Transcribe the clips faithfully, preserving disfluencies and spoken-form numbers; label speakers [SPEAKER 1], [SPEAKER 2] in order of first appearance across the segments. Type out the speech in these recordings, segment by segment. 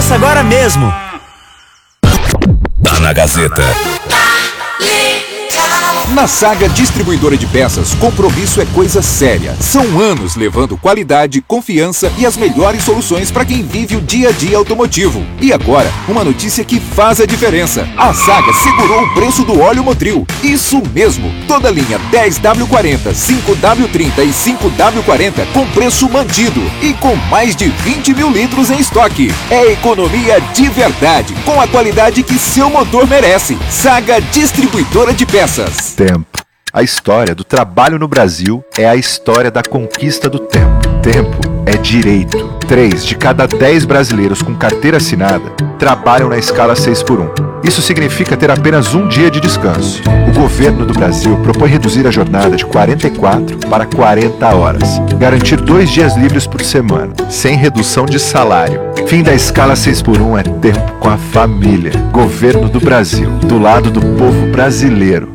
[SPEAKER 1] Começa agora mesmo.
[SPEAKER 2] Tá na Gazeta.
[SPEAKER 3] Na Saga Distribuidora de Peças, compromisso é coisa séria. São anos levando qualidade, confiança e as melhores soluções para quem vive o dia a dia automotivo. E agora, uma notícia que faz a diferença. A Saga segurou o preço do óleo Motril. Isso mesmo! Toda a linha dez W quarenta, cinco W trinta e cinco W quarenta com preço mantido e com mais de vinte mil litros em estoque. É economia de verdade, com a qualidade que seu motor merece. Saga Distribuidora de Peças.
[SPEAKER 4] Tempo. A história do trabalho no Brasil é a história da conquista do tempo. Tempo é direito. Três de cada dez brasileiros com carteira assinada trabalham na escala seis por um. Isso significa ter apenas um dia de descanso. O governo do Brasil propõe reduzir a jornada de quarenta e quatro para quarenta horas. Garantir dois dias livres por semana, sem redução de salário. Fim da escala seis por um é tempo com a família. Governo do Brasil, do lado do povo brasileiro.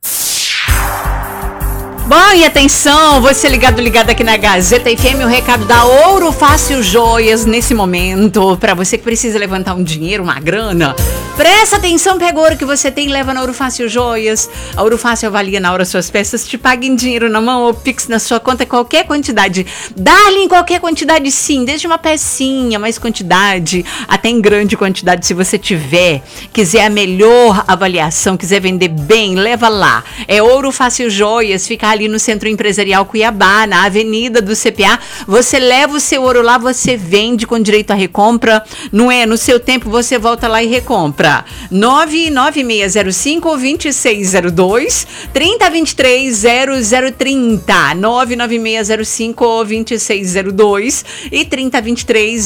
[SPEAKER 5] Bom, e atenção, você ligado, ligado aqui na Gazeta F M, o recado da Ouro Fácil Joias nesse momento, para você que precisa levantar um dinheiro, uma grana. Presta atenção, pega o ouro que você tem e leva na Ouro Fácil Joias. A Ouro Fácil avalia na hora suas peças, te paga em dinheiro na mão ou Pix na sua conta, qualquer quantidade. Dá-lhe em qualquer quantidade sim, desde uma pecinha, mais quantidade, até em grande quantidade, se você tiver. Quiser a melhor avaliação, quiser vender bem, leva lá. É Ouro Fácil Joias, fica ali no Centro Empresarial Cuiabá, na Avenida do C P A. Você leva o seu ouro lá, você vende com direito à recompra. Não é? No seu tempo você volta lá e recompra. nove nove seis zero cinco, dois seis zero dois, três zero dois três, zero zero três zero. nove nove seis zero cinco, dois seis zero dois e três zero dois três